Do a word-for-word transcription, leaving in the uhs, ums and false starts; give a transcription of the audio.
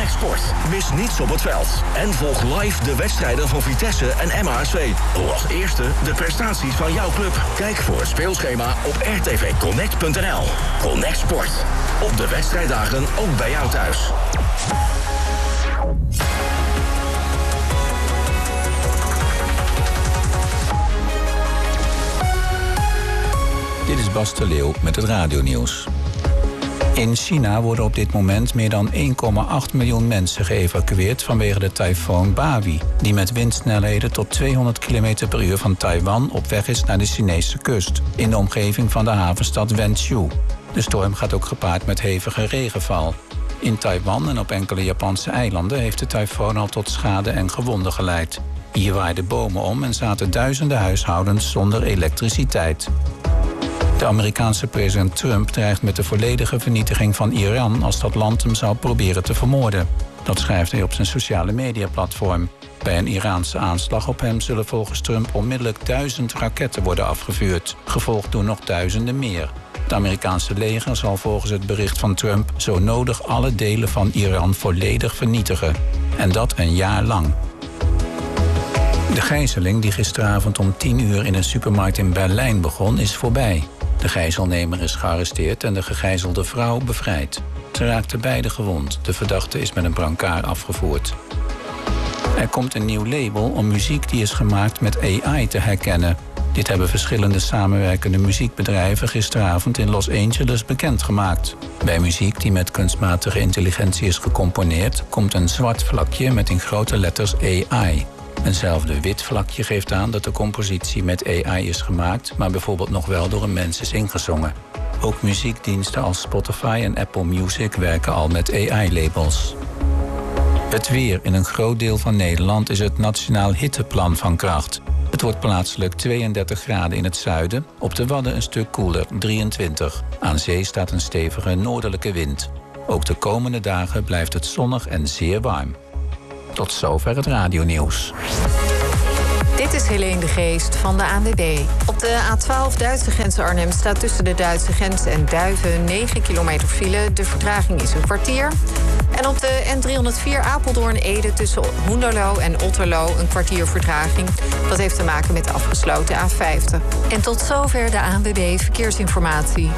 Connect Sport. Mis niets op het veld. En volg live de wedstrijden van Vitesse en M H S V. Hoor als eerste de prestaties van jouw club. Kijk voor het speelschema op r t v connect punt n l. Connect Sport. Op de wedstrijddagen ook bij jou thuis. Dit is Bas de Leeuw met het radionieuws. In China worden op dit moment meer dan één komma acht miljoen mensen geëvacueerd vanwege de tyfoon Bawi, die met windsnelheden tot tweehonderd kilometer per uur van Taiwan op weg is naar de Chinese kust, in de omgeving van de havenstad Wenzhou. De storm gaat ook gepaard met hevige regenval. In Taiwan en op enkele Japanse eilanden heeft de tyfoon al tot schade en gewonden geleid. Hier waaiden bomen om en zaten duizenden huishoudens zonder elektriciteit. De Amerikaanse president Trump dreigt met de volledige vernietiging van Iran als dat land hem zou proberen te vermoorden. Dat schrijft hij op zijn sociale mediaplatform. Bij een Iraanse aanslag op hem zullen volgens Trump onmiddellijk duizend raketten worden afgevuurd, gevolgd door nog duizenden meer. Het Amerikaanse leger zal volgens het bericht van Trump zo nodig alle delen van Iran volledig vernietigen. En dat een jaar lang. De gijzeling die gisteravond om tien uur in een supermarkt in Berlijn begon, is voorbij. De gijzelnemer is gearresteerd en de gegijzelde vrouw bevrijd. Ze raakte beide gewond. De verdachte is met een brancard afgevoerd. Er komt een nieuw label om muziek die is gemaakt met A I te herkennen. Dit hebben verschillende samenwerkende muziekbedrijven gisteravond in Los Angeles bekendgemaakt. Bij muziek die met kunstmatige intelligentie is gecomponeerd, komt een zwart vlakje met in grote letters A I. Eenzelfde wit vlakje geeft aan dat de compositie met A I is gemaakt, maar bijvoorbeeld nog wel door een mens is ingezongen. Ook muziekdiensten als Spotify en Apple Music werken al met A I-labels. Het weer in een groot deel van Nederland is het Nationaal Hitteplan van kracht. Het wordt plaatselijk tweeëndertig graden in het zuiden, op de Wadden een stuk koeler, drieëntwintig. Aan zee staat een stevige noordelijke wind. Ook de komende dagen blijft het zonnig en zeer warm. Tot zover het radionieuws. Dit is Helene de Geest van de A N W B. Op de A twaalf Duitse grens Arnhem staat tussen de Duitse grens en Duiven negen kilometer file. De vertraging is een kwartier. En op de N driehonderdvier Apeldoorn-Ede tussen Hoenderloo en Otterlo een kwartier vertraging. Dat heeft te maken met de afgesloten A vijftig. En tot zover de A N W B Verkeersinformatie.